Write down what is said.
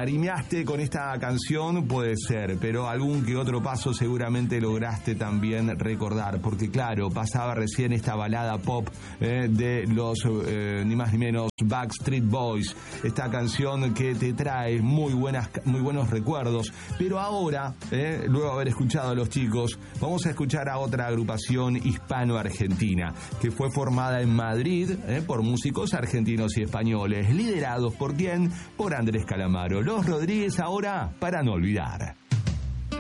tarimeaste con esta canción, puede ser, pero algún que otro paso seguramente lograste también recordar, porque claro, pasaba recién esta balada pop de los ni más ni menos Backstreet Boys, esta canción que te trae muy buenos recuerdos, pero ahora, luego de haber escuchado a los chicos, vamos a escuchar a otra agrupación hispano-argentina, que fue formada en Madrid por músicos argentinos y españoles, liderados por ¿quién? Por Andrés Calamaro. Los Rodríguez, ahora para no olvidar.